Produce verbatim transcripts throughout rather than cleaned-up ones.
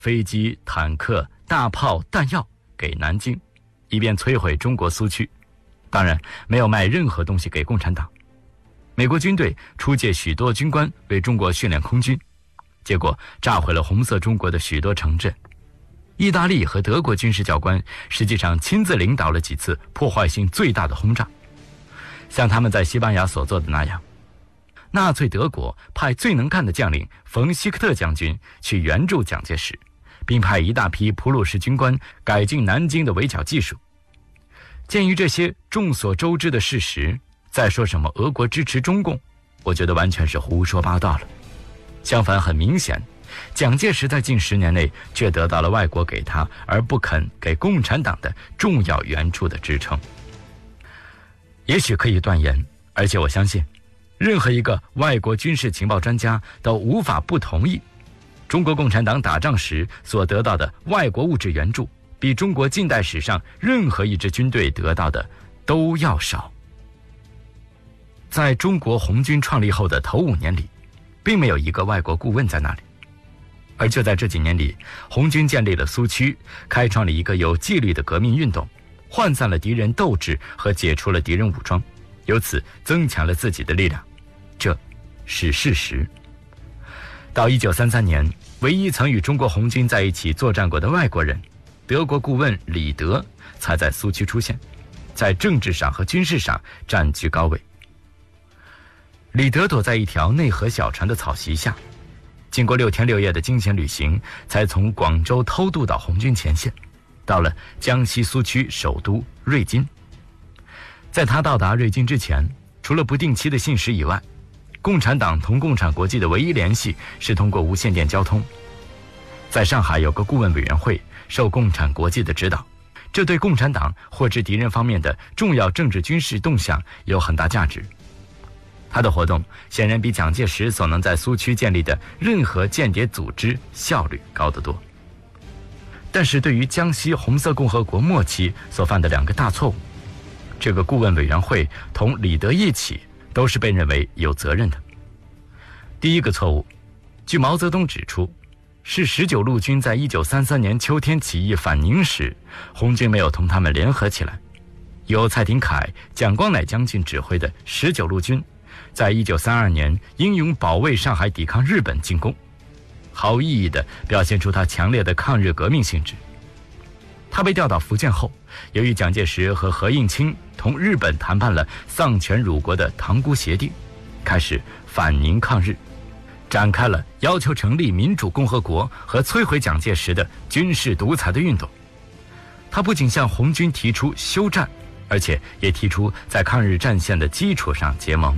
飞机、坦克、大炮、弹药给南京，以便摧毁中国苏区。当然，没有卖任何东西给共产党。美国军队出借许多军官为中国训练空军，结果炸毁了红色中国的许多城镇。意大利和德国军事教官实际上亲自领导了几次破坏性最大的轰炸，像他们在西班牙所做的那样。纳粹德国派最能干的将领冯希克特将军去援助蒋介石，并派一大批普鲁士军官改进南京的围剿技术。鉴于这些众所周知的事实，再说什么俄国支持中共，我觉得完全是胡说八道了。相反，很明显，蒋介石在近十年内却得到了外国给他而不肯给共产党的重要援助的支撑。也许可以断言，而且我相信任何一个外国军事情报专家都无法不同意，中国共产党打仗时所得到的外国物质援助比中国近代史上任何一支军队得到的都要少。在中国红军创立后的头五年里，并没有一个外国顾问在那里，而就在这几年里，红军建立了苏区，开创了一个有纪律的革命运动，涣散了敌人斗志和解除了敌人武装，由此增强了自己的力量，这是事实。到一九三三年，唯一曾与中国红军在一起作战过的外国人，德国顾问李德才在苏区出现，在政治上和军事上占据高位。李德躲在一条内河小船的草席下，经过六天六夜的惊险旅行，才从广州偷渡到红军前线，到了江西苏区首都瑞金。在他到达瑞金之前，除了不定期的信使以外，共产党同共产国际的唯一联系是通过无线电交通。在上海有个顾问委员会，受共产国际的指导，这对共产党获知敌人方面的重要政治军事动向有很大价值。他的活动显然比蒋介石所能在苏区建立的任何间谍组织效率高得多。但是对于江西红色共和国末期所犯的两个大错误，这个顾问委员会同李德一起都是被认为有责任的。第一个错误，据毛泽东指出，是十九路军在一九三三年秋天起义反宁时，红军没有同他们联合起来。由蔡廷锴、蒋光鼐将军指挥的十九路军在一九三二年英勇保卫上海，抵抗日本进攻，毫无意义地表现出他强烈的抗日革命性质。他被调到福建后，由于蒋介石和何应钦同日本谈判了丧权辱国的塘沽协定，开始反宁抗日，展开了要求成立民主共和国和摧毁蒋介石的军事独裁的运动。他不仅向红军提出休战，而且也提出在抗日战线的基础上结盟。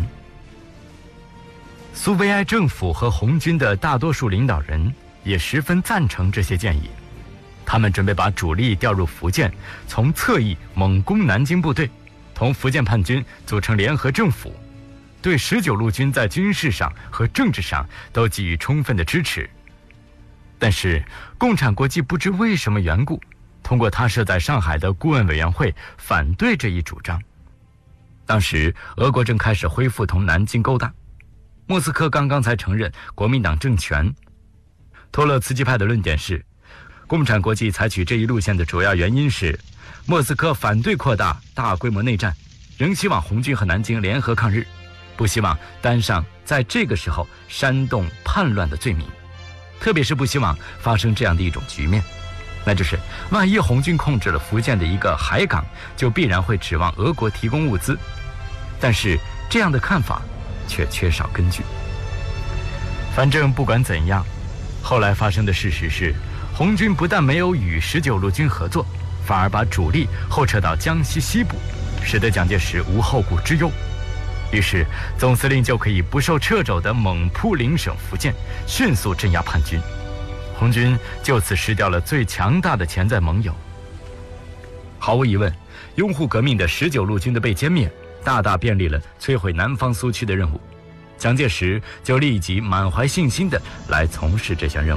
苏维埃政府和红军的大多数领导人也十分赞成这些建议，他们准备把主力调入福建，从侧翼猛攻南京部队，同福建叛军组成联合政府，对十九路军在军事上和政治上都给予充分的支持。但是共产国际不知为什么缘故，通过他设在上海的顾问委员会反对这一主张。当时俄国正开始恢复同南京勾搭，莫斯科刚刚才承认国民党政权。托勒茨基派的论点是，共产国际采取这一路线的主要原因是，莫斯科反对扩大大规模内战，仍希望红军和南京联合抗日，不希望担上在这个时候煽动叛乱的罪名，特别是不希望发生这样的一种局面，那就是万一红军控制了福建的一个海港，就必然会指望俄国提供物资。但是这样的看法却缺少根据。反正不管怎样，后来发生的事实是，红军不但没有与十九路军合作，反而把主力后撤到江西西部，使得蒋介石无后顾之忧。于是总司令就可以不受掣肘地猛扑邻省福建，迅速镇压叛军。红军就此失掉了最强大的潜在盟友。毫无疑问，拥护革命的十九路军的被歼灭，大大便利了摧毁南方苏区的任务。蒋介石就立即满怀信心地来从事这项任务。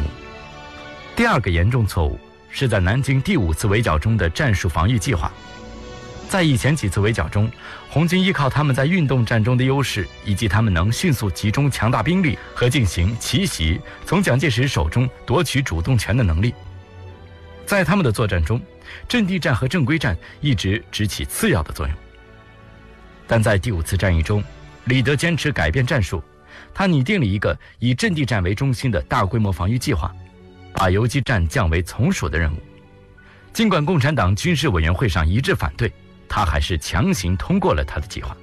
第二个严重错误是在南京第五次围剿中的战术防御计划。 在以前几次围剿中，红军依靠他们在运动战中的优势，以及他们能迅速集中强大兵力和进行奇袭，从蒋介石手中夺取主动权的能力。在他们的作战中，阵地战和正规战一直只起次要的作用。但在第五次战役中，李德坚持改变战术，他拟定了一个以阵地战为中心的大规模防御计划，把游击战降为从属的任务。尽管共产党军事委员会上一致反对，他还是强行通过了他的计划。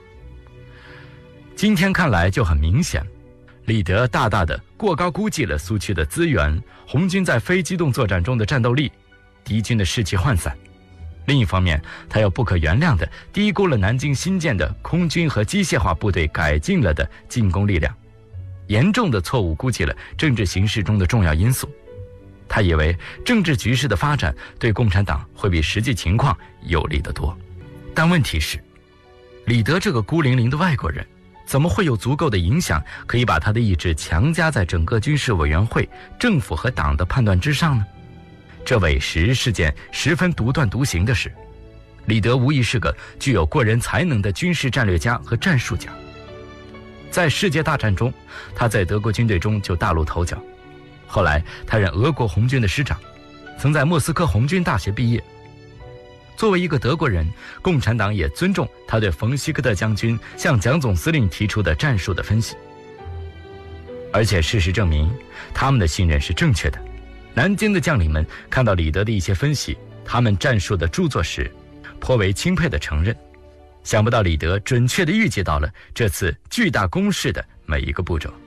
今天看来就很明显，李德大大的过高估计了苏区的资源，红军在非机动作战中的战斗力，敌军的士气涣散。另一方面，他又不可原谅地低估了南京新建的空军和机械化部队改进了的进攻力量，严重的错误估计了政治形势中的重要因素。他以为政治局势的发展对共产党会比实际情况有利得多。但问题是，李德这个孤零零的外国人，怎么会有足够的影响，可以把他的意志强加在整个军事委员会、政府和党的判断之上呢？这委实是件十分独断独行的事。李德无疑是个具有过人才能的军事战略家和战术家。在世界大战中，他在德国军队中就大露头角。后来他任俄国红军的师长，曾在莫斯科红军大学毕业。作为一个德国人，共产党也尊重他对冯希克特将军向蒋总司令提出的战术的分析。而且事实证明，他们的信任是正确的。南京的将领们看到李德的一些分析他们战术的著作时，颇为钦佩地承认，想不到李德准确地预计到了这次巨大攻势的每一个步骤。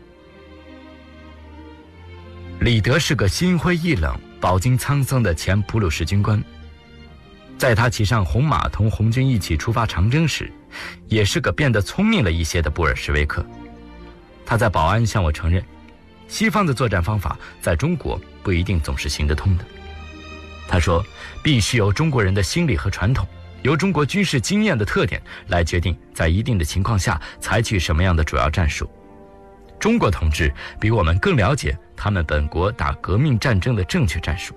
李德是个心灰意冷、饱经沧桑的前普鲁士军官，在他骑上红马同红军一起出发长征时，也是个变得聪明了一些的布尔什维克。他在保安向我承认，西方的作战方法在中国不一定总是行得通的。他说，必须由中国人的心理和传统，由中国军事经验的特点来决定在一定的情况下采取什么样的主要战术。中国同志比我们更了解他们本国打革命战争的正确战术。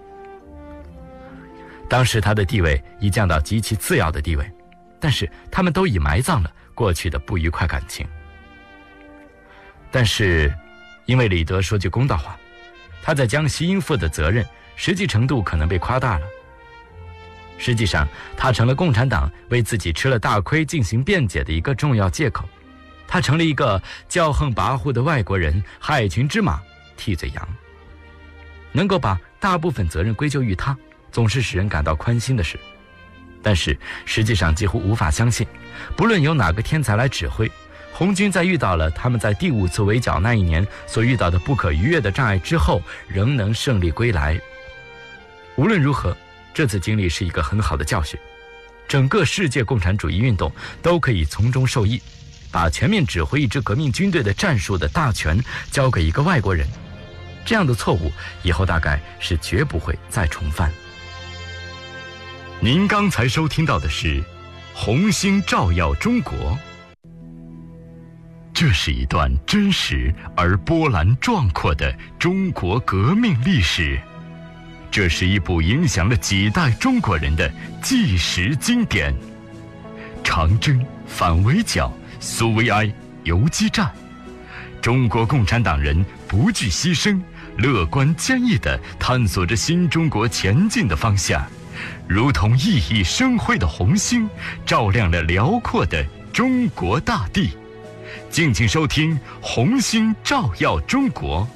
当时他的地位已降到极其次要的地位，但是他们都已埋葬了过去的不愉快感情。但是因为李德说句公道话，他在江西应负的责任实际程度可能被夸大了。实际上，他成了共产党为自己吃了大亏进行辩解的一个重要借口。他成了一个骄横跋扈的外国人，害群之马，替罪羊。能够把大部分责任归咎于他，总是使人感到宽心的事。但是实际上几乎无法相信，不论由哪个天才来指挥，红军在遇到了他们在第五次围剿那一年所遇到的不可逾越的障碍之后，仍能胜利归来。无论如何，这次经历是一个很好的教训，整个世界共产主义运动都可以从中受益。把全面指挥一支革命军队的战术的大权交给一个外国人，这样的错误以后大概是绝不会再重犯。您刚才收听到的是《红星照耀中国》，这是一段真实而波澜壮阔的中国革命历史，这是一部影响了几代中国人的纪实经典。长征、反围剿、苏维埃、游击战，中国共产党人不惧牺牲，乐观坚毅地探索着新中国前进的方向，如同熠熠生辉的红星，照亮了辽阔的中国大地。敬请收听《红星照耀中国》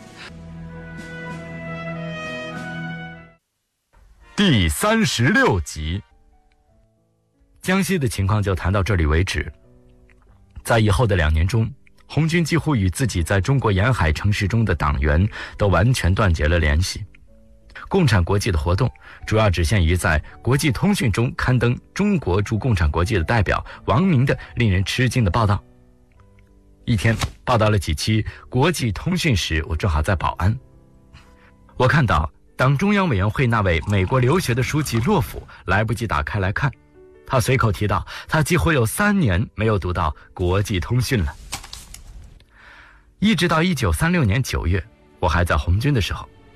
第三十六集。江西的情况就谈到这里为止。在以后的两年中，红军几乎与自己在中国沿海城市中的党员都完全断绝了联系。共产国际的活动主要只限于在国际通讯中刊登中国驻共产国际的代表王明的令人吃惊的报道。一天报道了几期国际通讯时，我正好在保安，我看到党中央委员会那位美国留学的书记洛甫来不及打开来看，他随口提到他几乎有三年没有读到国际通讯了。一直到一九三六年九月，我还在红军的时候，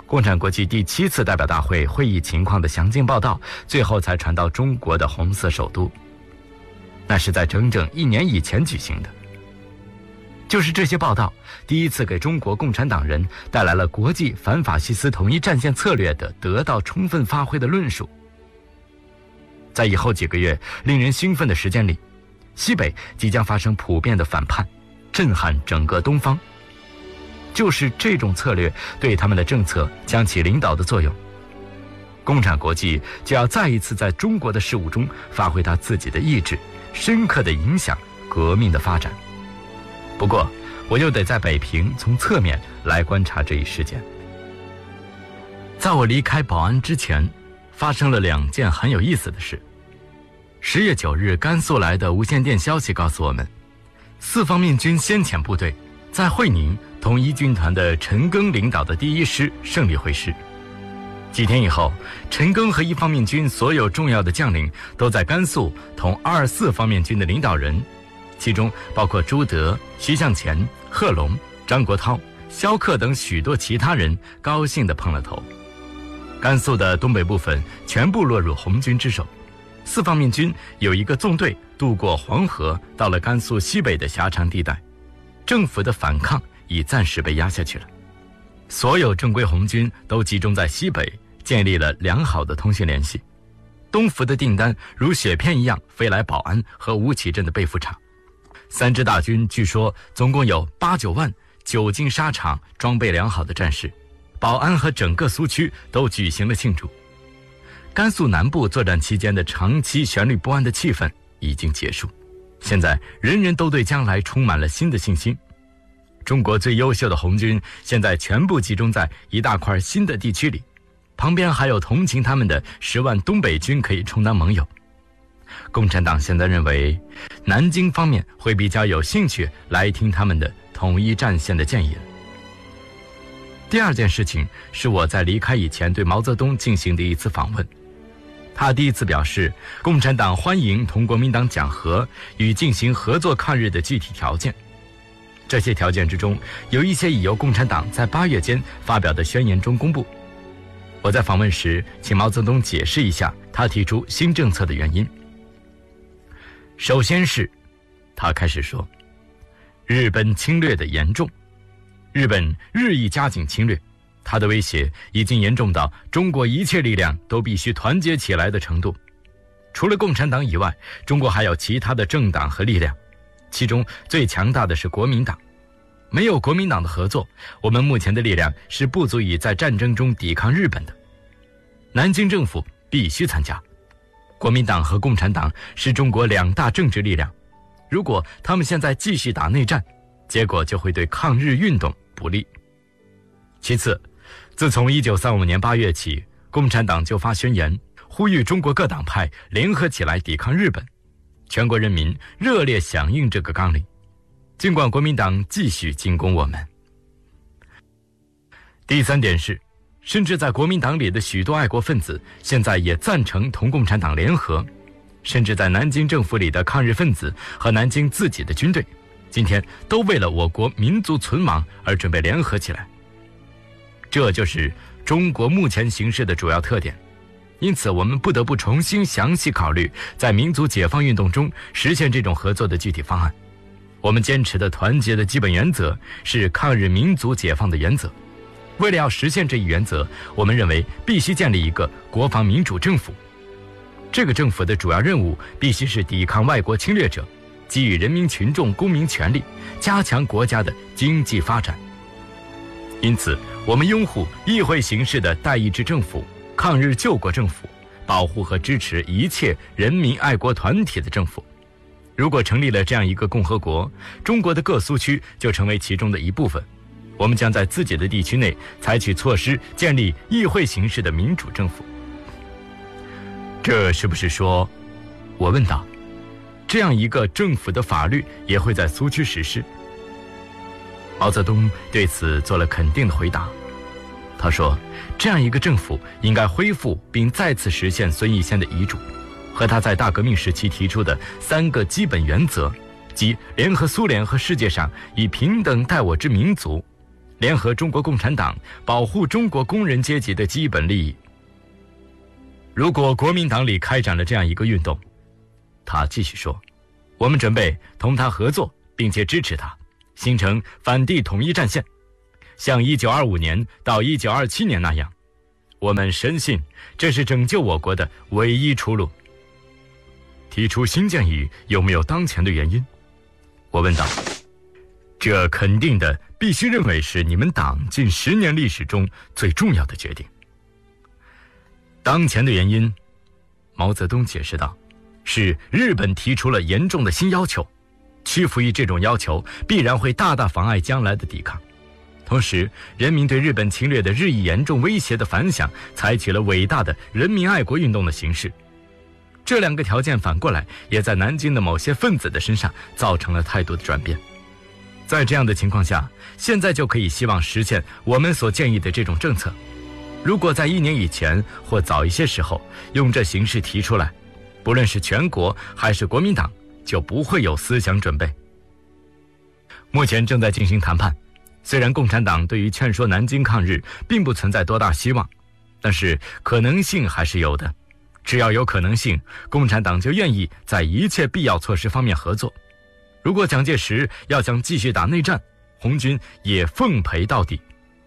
共产国际第七次代表大会会议情况的详尽报道，最后才传到中国的红色首都。那是在整整一年以前举行的。就是这些报道，第一次给中国共产党人带来了国际反法西斯统一战线策略的得到充分发挥的论述。在以后几个月令人兴奋的时间里，西北即将发生普遍的反叛，震撼整个东方。就是这种策略对他们的政策将起领导的作用，共产国际就要再一次在中国的事务中发挥他自己的意志，深刻地影响革命的发展。不过我又得在北平从侧面来观察这一事件。在我离开保安之前，发生了两件很有意思的事。十月九日，甘肃来的无线电消息告诉我们，四方面军先遣部队在会宁同一军团的陈赓领导的第一师胜利会师。几天以后，陈赓和一方面军所有重要的将领都在甘肃同二四方面军的领导人，其中包括朱德、徐向前、贺龙、张国焘、萧克等许多其他人，高兴地碰了头。甘肃的东北部分全部落入红军之手，四方面军有一个纵队渡过黄河，到了甘肃西北的狭长地带，政府的反抗已暂时被压下去了。所有正规红军都集中在西北，建立了良好的通讯联系。东服的订单如雪片一样飞来保安和吴起镇的被服厂。三支大军据说总共有八九万久经沙场、装备良好的战士，保安和整个苏区都举行了庆祝。甘肃南部作战期间的长期旋律不安的气氛已经结束，现在人人都对将来充满了新的信心。中国最优秀的红军现在全部集中在一大块新的地区里，旁边还有同情他们的十万东北军可以充当盟友。共产党现在认为南京方面会比较有兴趣来听他们的统一战线的建议了。第二件事情是我在离开以前对毛泽东进行的一次访问。他第一次表示共产党欢迎同国民党讲和与进行合作抗日的具体条件。这些条件之中，有一些已由共产党在八月间发表的宣言中公布。我在访问时请毛泽东解释一下他提出新政策的原因。首先是他开始说，日本侵略的严重，日本日益加紧侵略，他的威胁已经严重到中国一切力量都必须团结起来的程度。除了共产党以外，中国还有其他的政党和力量，其中最强大的是国民党。没有国民党的合作，我们目前的力量是不足以在战争中抵抗日本的。南京政府必须参加。国民党和共产党是中国两大政治力量，如果他们现在继续打内战，结果就会对抗日运动不利。其次，自从一九三五年八月起，共产党就发宣言，呼吁中国各党派联合起来抵抗日本。全国人民热烈响应这个纲领，尽管国民党继续进攻我们。第三点是，甚至在国民党里的许多爱国分子现在也赞成同共产党联合，甚至在南京政府里的抗日分子和南京自己的军队，今天都为了我国民族存亡而准备联合起来。这就是中国目前形势的主要特点。因此我们不得不重新详细考虑在民族解放运动中实现这种合作的具体方案。我们坚持的团结的基本原则是抗日民族解放的原则。为了要实现这一原则，我们认为必须建立一个国防民主政府。这个政府的主要任务必须是抵抗外国侵略者，给予人民群众公民权利，加强国家的经济发展。因此我们拥护议会形式的代议制政府，抗日救国政府，保护和支持一切人民爱国团体的政府。如果成立了这样一个共和国，中国的各苏区就成为其中的一部分。我们将在自己的地区内采取措施，建立议会形式的民主政府。这是不是说，我问道，这样一个政府的法律也会在苏区实施？毛泽东对此做了肯定的回答。他说，这样一个政府应该恢复并再次实现孙逸仙的遗嘱，和他在大革命时期提出的三个基本原则，即联合苏联和世界上以平等待我之民族， 联合中国共产党，保护中国工人阶级的基本利益。如果国民党里开展了这样一个运动，他继续说，我们准备同他合作，并且支持他，形成反帝统一战线，像一九二五年到一九二七年那样。我们深信这是拯救我国的唯一出路。提出新建议有没有当前的原因？我问道。这肯定的，必须认为是你们党近十年历史中最重要的决定。当前的原因，毛泽东解释道，是日本提出了严重的新要求，屈服于这种要求必然会大大妨碍将来的抵抗。同时，人民对日本侵略的日益严重威胁的反响，采取了伟大的人民爱国运动的形式。这两个条件反过来，也在南京的某些分子的身上造成了态度的转变。在这样的情况下，现在就可以希望实现我们所建议的这种政策。如果在一年以前或早一些时候用这形式提出来，不论是全国还是国民党，就不会有思想准备。目前正在进行谈判，虽然共产党对于劝说南京抗日并不存在多大希望，但是可能性还是有的。只要有可能性，共产党就愿意在一切必要措施方面合作。如果蒋介石要想继续打内战，红军也奉陪到底。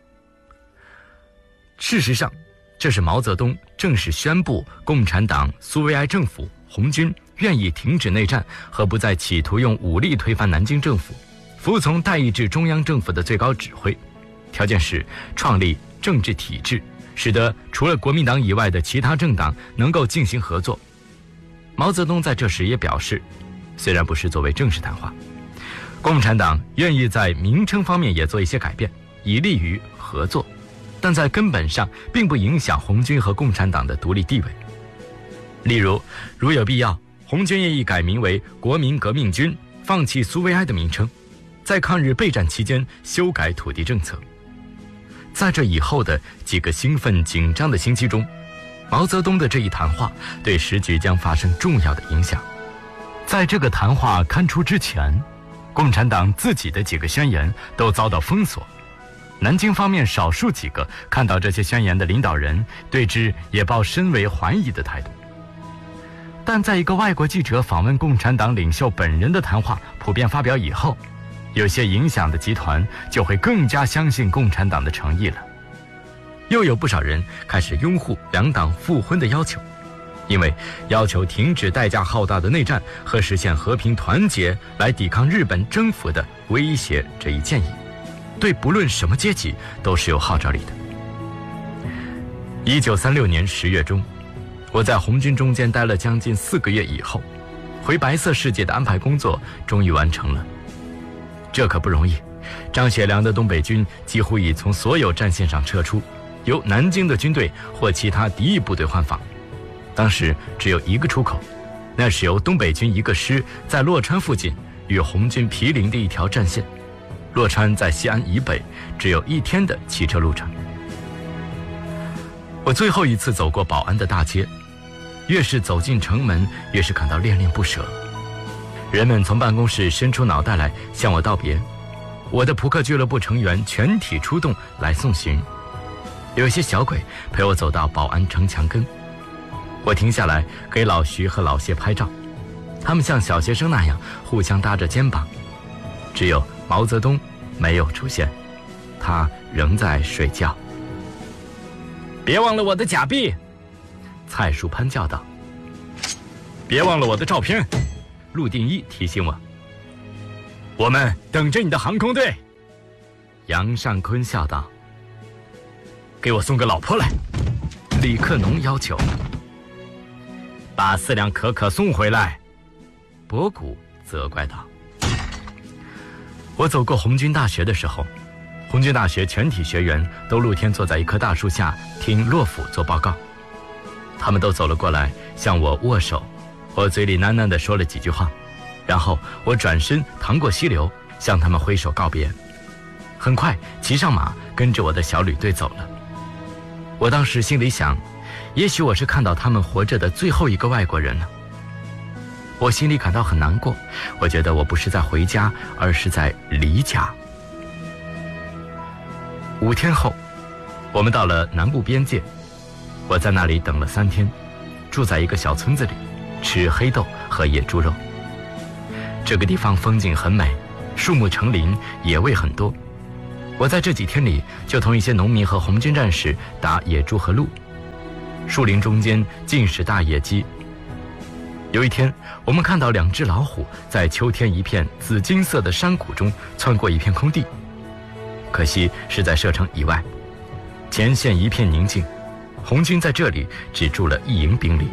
事实上，这是毛泽东正式宣布共产党、苏维埃政府、红军愿意停止内战和不再企图用武力推翻南京政府，服从代议制中央政府的最高指挥。条件是创立政治体制，使得除了国民党以外的其他政党能够进行合作。毛泽东在这时也表示，虽然不是作为正式谈话，共产党愿意在名称方面也做一些改变，以利于合作，但在根本上并不影响红军和共产党的独立地位。例如，如有必要，红军愿意改名为国民革命军，放弃苏维埃的名称，在抗日备战期间修改土地政策。在这以后的几个兴奋紧张的星期中，毛泽东的这一谈话对时局将发生重要的影响。在这个谈话刊出之前，共产党自己的几个宣言都遭到封锁，南京方面少数几个看到这些宣言的领导人对之也抱深为怀疑的态度。但在一个外国记者访问共产党领袖本人的谈话普遍发表以后，有些影响的集团就会更加相信共产党的诚意了。又有不少人开始拥护两党复婚的要求，因为要求停止代价浩大的内战和实现和平团结来抵抗日本征服的威胁这一建议，对不论什么阶级都是有号召力的。一九三六年十月中，我在红军中间待了将近四个月以后，回白色世界的安排工作终于完成了。这可不容易，张学良的东北军几乎已从所有战线上撤出，由南京的军队或其他敌意部队换防。当时只有一个出口，那是由东北军一个师在洛川附近与红军毗邻的一条战线。洛川在西安以北，只有一天的骑车路程。我最后一次走过保安的大街，越是走进城门，越是感到恋恋不舍。人们从办公室伸出脑袋来向我道别，我的扑克俱乐部成员全体出动来送行。有些小鬼陪我走到保安城墙根，我停下来给老徐和老谢拍照，他们像小学生那样互相搭着肩膀。只有毛泽东没有出现，他仍在睡觉。别忘了我的假币，蔡树潘叫道。别忘了我的照片，陆定一提醒我。我们等着你的航空队，杨尚昆笑道。给我送个老婆来，李克农要求。把四辆可可送回来，博古责怪道。我走过红军大学的时候，红军大学全体学员都露天坐在一棵大树下听洛甫做报告。他们都走了过来向我握手，我嘴里喃喃地说了几句话，然后我转身淌过溪流向他们挥手告别，很快骑上马跟着我的小旅队走了。我当时心里想，也许我是看到他们活着的最后一个外国人了。我心里感到很难过，我觉得我不是在回家，而是在离家。 五天后，我们到了南部边界，我在那里等了三天，住在一个小村子里，吃黑豆和野猪肉。这个地方风景很美，树木成林，野味很多。我在这几天里就同一些农民和红军战士打野猪和鹿。树林中间尽是大野鸡。有一天，我们看到两只老虎在秋天一片紫金色的山谷中窜过一片空地，可惜是在射程以外。前线一片宁静，红军在这里只驻了一营兵力。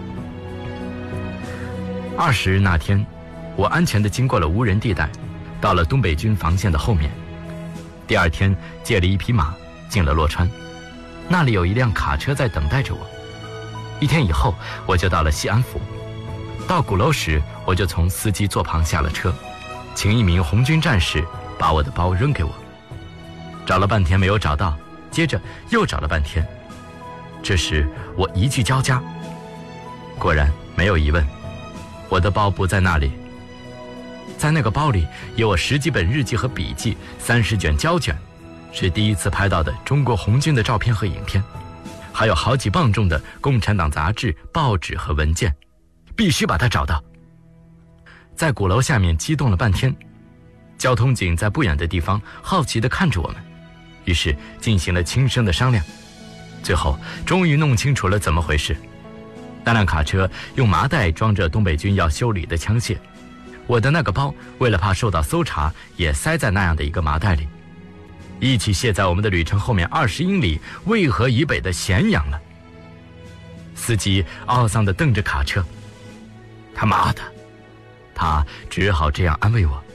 二十日那天，我安全地经过了无人地带，到了东北军防线的后面。第二天借了一匹马进了洛川，那里有一辆卡车在等待着我。一天以后，我就到了西安府。到鼓楼时，我就从司机座旁下了车，请一名红军战士把我的包扔给我。找了半天没有找到，接着又找了半天。这时我一骑交加，果然没有疑问，我的包不在那里。在那个包里有我十几本日记和笔记，三十卷胶卷，是第一次拍到的中国红军的照片和影片，还有好几磅重的共产党杂志、报纸和文件，必须把它找到。在鼓楼下面激动了半天，交通警在不远的地方好奇地看着我们，于是进行了轻声的商量，最后终于弄清楚了怎么回事。那辆卡车用麻袋装着东北军要修理的枪械，我的那个包为了怕受到搜查，也塞在那样的一个麻袋里，一起卸在我们的旅程后面二十英里渭河以北的咸阳了。司机懊丧地瞪着卡车，他妈的，他只好这样安慰我。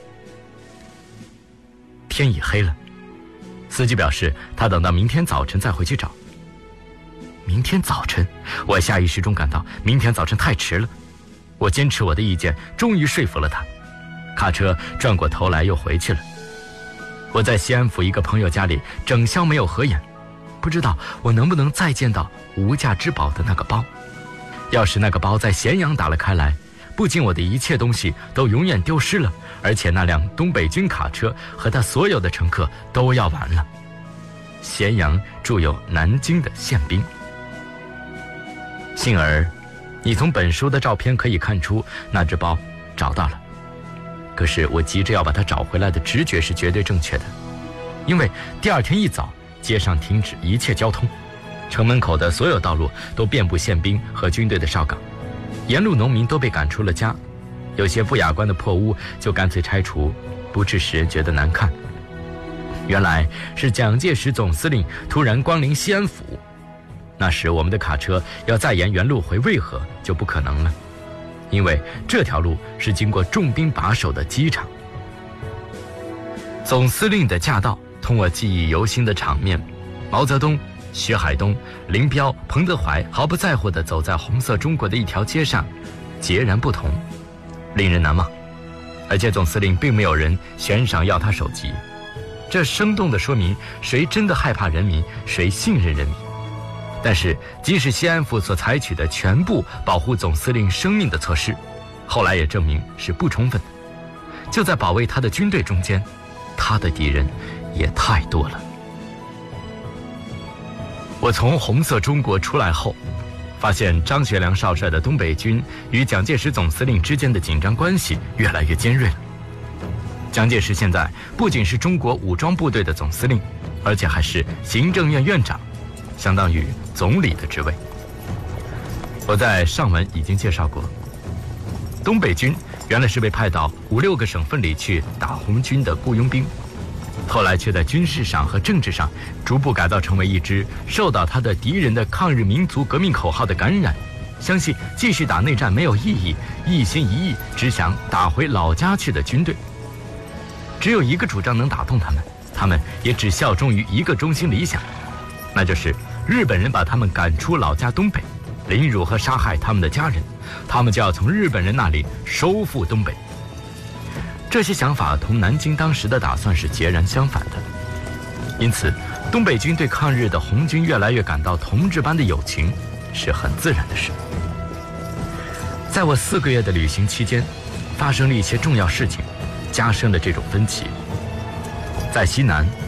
天已黑了，司机表示他等到明天早晨再回去找。明天早晨，我下意识中感到明天早晨太迟了。我坚持我的意见，终于说服了他。卡车转过头来又回去了。我在西安府一个朋友家里整宵没有合眼，不知道我能不能再见到无价之宝的那个包。要是那个包在咸阳打了开来，不仅我的一切东西都永远丢失了，而且那辆东北军卡车和他所有的乘客都要完了。咸阳驻有南京的宪兵。幸而你从本书的照片可以看出，那只包找到了。可是我急着要把它找回来的直觉是绝对正确的，因为第二天一早，街上停止一切交通，城门口的所有道路都遍布宪兵和军队的哨岗，沿路农民都被赶出了家，有些不雅观的破屋就干脆拆除，不致使人觉得难看。原来是蒋介石总司令突然光临西安府，那时我们的卡车要再沿原路回渭河就不可能了，因为这条路是经过重兵把守的机场。总司令的驾到，同我记忆犹新的场面，毛泽东、徐海东、林彪、彭德怀毫不在乎地走在红色中国的一条街上，截然不同，令人难忘。而且总司令并没有人悬赏要他首级，这生动地说明谁真的害怕人民，谁信任人民。但是即使西安府所采取的全部保护总司令生命的措施，后来也证明是不充分的。就在保卫他的军队中间，他的敌人也太多了。我从红色中国出来后，发现张学良少帅的东北军与蒋介石总司令之间的紧张关系越来越尖锐了。蒋介石现在不仅是中国武装部队的总司令，而且还是行政院院长，相当于总理的职位。我在上文已经介绍过，东北军原来是被派到五六个省份里去打红军的雇佣兵，后来却在军事上和政治上逐步改造成为一支受到他的敌人的抗日民族革命口号的感染，相信继续打内战没有意义，一心一意只想打回老家去的军队。只有一个主张能打动他们，他们也只效忠于一个中心理想，那就是日本人把他们赶出老家东北，凌辱和杀害他们的家人，他们就要从日本人那里收复东北。这些想法同南京当时的打算是截然相反的，因此东北军对抗日的红军越来越感到同志般的友情是很自然的事。在我四个月的旅行期间，发生了一些重要事情，加深了这种分歧。在西南，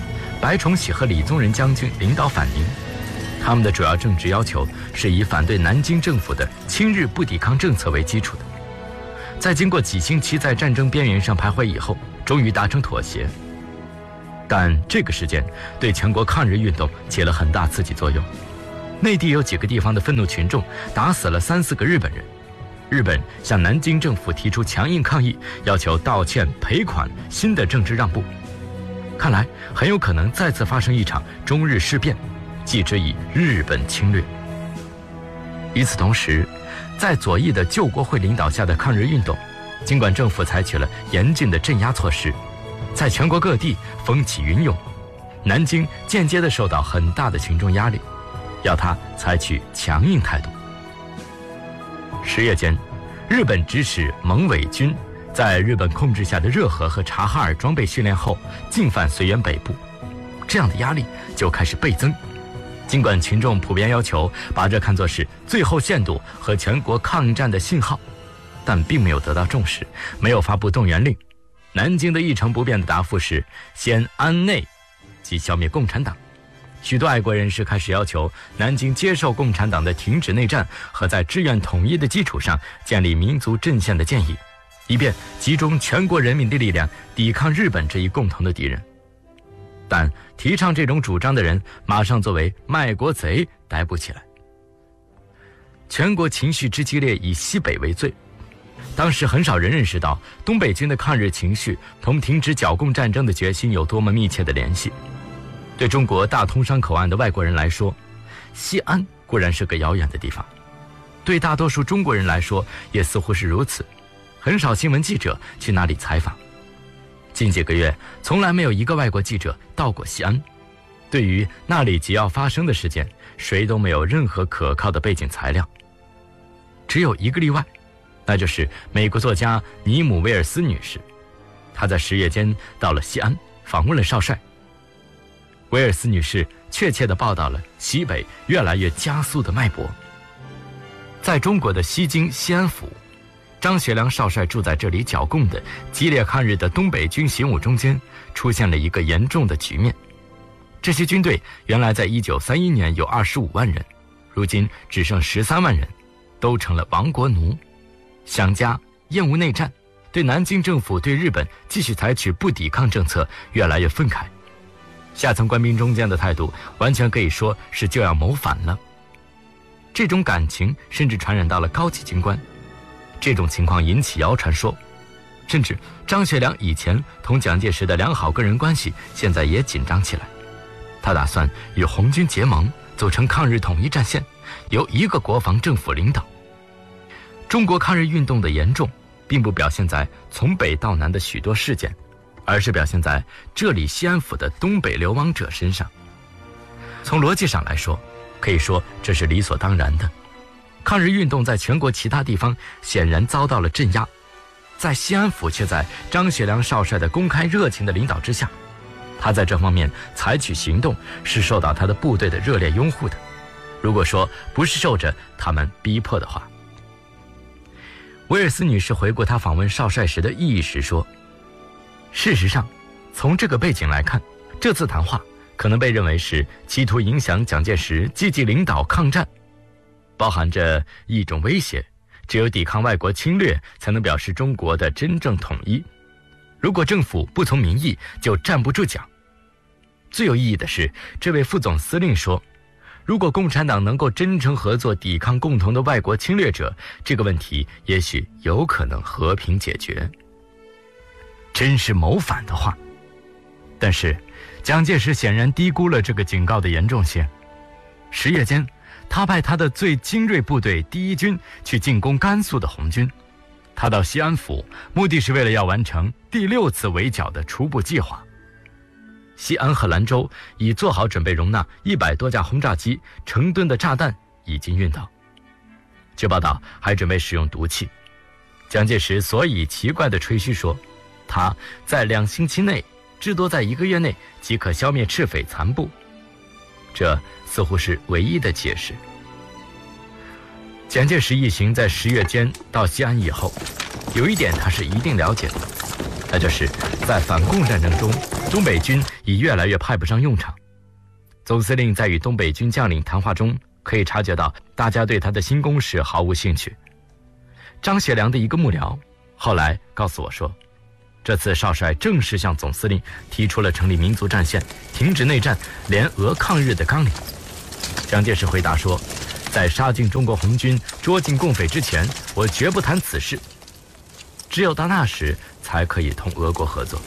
白崇禧和李宗仁将军领导反明。他们的主要政治要求是以反对南京政府的亲日不抵抗政策为基础的。在经过几星期在战争边缘上徘徊以后，终于达成妥协。但这个事件对全国抗日运动起了很大刺激作用。内地有几个地方的愤怒群众打死了三四个日本人，日本向南京政府提出强硬抗议，要求道歉、赔款、新的政治让步。看来很有可能再次发生一场中日事变，继之以日本侵略。与此同时，在左翼的救国会领导下的抗日运动，尽管政府采取了严峻的镇压措施，在全国各地风起云涌，南京间接地受到很大的群众压力，要他采取强硬态度。十月间，日本指使蒙伪军在日本控制下的热河和察哈尔装备训练后，进犯绥远北部，这样的压力就开始倍增。尽管群众普遍要求把这看作是最后限度和全国抗战的信号，但并没有得到重视，没有发布动员令。南京的一成不变的答复是先安内，即消灭共产党。许多爱国人士开始要求南京接受共产党的停止内战和在志愿统一的基础上建立民族阵线的建议，以便集中全国人民的力量抵抗日本这一共同的敌人。但提倡这种主张的人马上作为卖国贼逮捕起来。全国情绪之激烈以西北为最，当时很少人认识到东北军的抗日情绪同停止剿共战争的决心有多么密切的联系。对中国大通商口岸的外国人来说，西安固然是个遥远的地方，对大多数中国人来说也似乎是如此，很少新闻记者去那里采访。近几个月从来没有一个外国记者到过西安，对于那里即要发生的事件，谁都没有任何可靠的背景材料。只有一个例外，那就是美国作家尼姆·威尔斯女士，她在十月间到了西安，访问了少帅。威尔斯女士确切地报道了西北越来越加速的脉搏。在中国的西京西安府，张学良少帅住在这里剿共的激烈抗日的东北军行伍中间，出现了一个严重的局面。这些军队原来在一九三一年有二十五万人，如今只剩十三万人，都成了亡国奴。想家，厌恶内战，对南京政府对日本继续采取不抵抗政策越来越愤慨。下层官兵中间的态度完全可以说是就要谋反了。这种感情甚至传染到了高级军官。这种情况引起谣传说，甚至张学良以前同蒋介石的良好个人关系现在也紧张起来。他打算与红军结盟，组成抗日统一战线，由一个国防政府领导。中国抗日运动的严重并不表现在从北到南的许多事件，而是表现在这里西安府的东北流亡者身上。从逻辑上来说，可以说这是理所当然的。抗日运动在全国其他地方显然遭到了镇压，在西安府却在张学良少帅的公开热情的领导之下，他在这方面采取行动是受到他的部队的热烈拥护的，如果说不是受着他们逼迫的话。威尔斯女士回顾她访问少帅时的意义时说，事实上，从这个背景来看，这次谈话可能被认为是企图影响蒋介石积极领导抗战，包含着一种威胁，只有抵抗外国侵略才能表示中国的真正统一，如果政府不从民意，就站不住脚。最有意义的是，这位副总司令说，如果共产党能够真诚合作抵抗共同的外国侵略者，这个问题也许有可能和平解决。真是谋反的话。但是蒋介石显然低估了这个警告的严重性。十月间，他派他的最精锐部队第一军去进攻甘肃的红军。他到西安府，目的是为了要完成第六次围剿的初步计划。西安和兰州已做好准备容纳一百多架轰炸机，成吨的炸弹已经运到。据报道，还准备使用毒气。蒋介石所以奇怪地吹嘘说，他在两星期内，至多在一个月内即可消灭赤匪残部。这似乎是唯一的解释。蒋介石一行在十月间到西安以后，有一点他是一定了解的，那那就是在反共战争中，东北军已越来越派不上用场。总司令在与东北军将领谈话中，可以察觉到大家对他的新攻势毫无兴趣。张学良的一个幕僚后来告诉我说，这次少帅正式向总司令提出了成立民族战线、停止内战、联俄抗日的纲领。蒋介石回答说，在杀进中国红军、捉进共匪之前，我绝不谈此事，只有到那时才可以同俄国合作。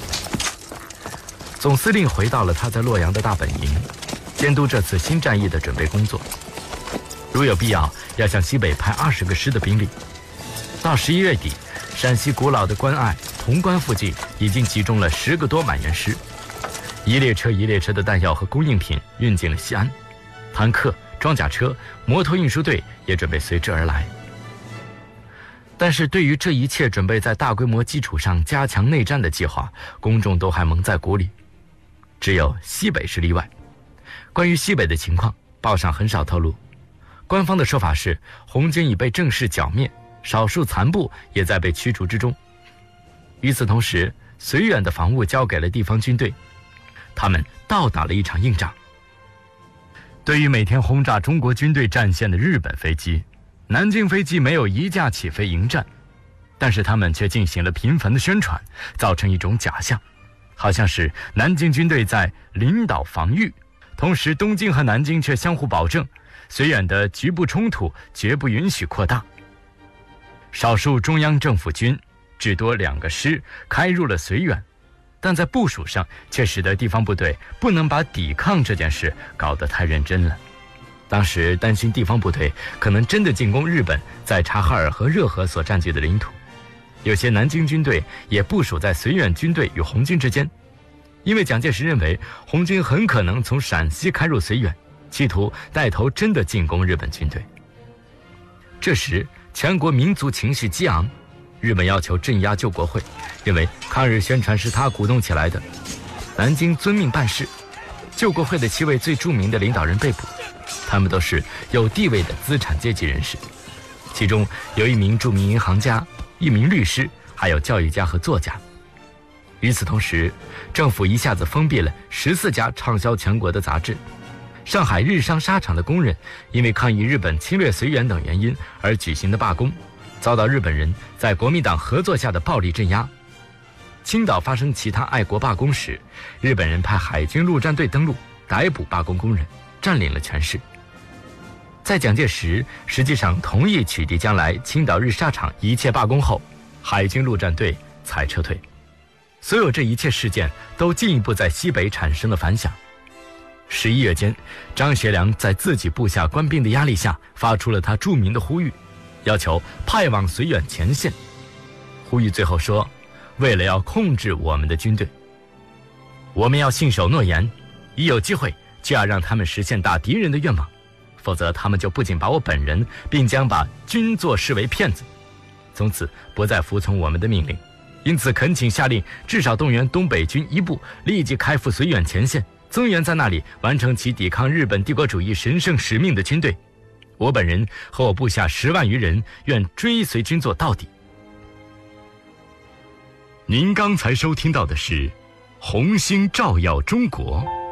总司令回到了他在洛阳的大本营，监督这次新战役的准备工作。如有必要，要向西北派二十个师的兵力。到十一月底，陕西古老的关隘、潼关附近已经集中了十个多满员师，一列车一列车的弹药和供应品运进了西安，坦克、装甲车、摩托运输队也准备随之而来。但是对于这一切准备在大规模基础上加强内战的计划，公众都还蒙在鼓里。只有西北是例外。关于西北的情况，报上很少透露。官方的说法是，红军已被正式剿灭，少数残部也在被驱逐之中。与此同时，绥远的防务交给了地方军队，他们倒打了一场硬仗。对于每天轰炸中国军队战线的日本飞机，南京飞机没有一架起飞迎战，但是他们却进行了频繁的宣传，造成一种假象，好像是南京军队在领导防御，同时东京和南京却相互保证，绥远的局部冲突绝不允许扩大。少数中央政府军只多两个师开入了绥远，但在部署上却使得地方部队不能把抵抗这件事搞得太认真了。当时担心地方部队可能真的进攻日本在察哈尔和热河所占据的领土，有些南京军队也部署在绥远军队与红军之间，因为蒋介石认为红军很可能从陕西开入绥远，企图带头真的进攻日本军队。这时全国民族情绪激昂，日本要求镇压救国会，认为抗日宣传是他鼓动起来的。南京遵命办事，救国会的七位最著名的领导人被捕，他们都是有地位的资产阶级人士，其中有一名著名银行家，一名律师，还有教育家和作家。与此同时，政府一下子封闭了十四家畅销全国的杂志。上海日商纱厂的工人因为抗议日本侵略绥远等原因而举行的罢工，遭到日本人在国民党合作下的暴力镇压。青岛发生其他爱国罢工时，日本人派海军陆战队登陆，逮捕罢工工人，占领了全市。在蒋介石实际上同意取缔将来青岛日纱厂一切罢工后，海军陆战队才撤退。所有这一切事件都进一步在西北产生了反响。十一月间，张学良在自己部下官兵的压力下，发出了他著名的呼吁，要求派往绥远前线。呼吁最后说，为了要控制我们的军队，我们要信守诺言，一有机会就要让他们实现打敌人的愿望，否则他们就不仅把我本人，并将把军座视为骗子，从此不再服从我们的命令。因此恳请下令至少动员东北军一部立即开赴绥远前线，增援在那里完成其抵抗日本帝国主义神圣使命的军队。我本人和我部下十万余人愿追随军座到底。您刚才收听到的是红星照耀中国。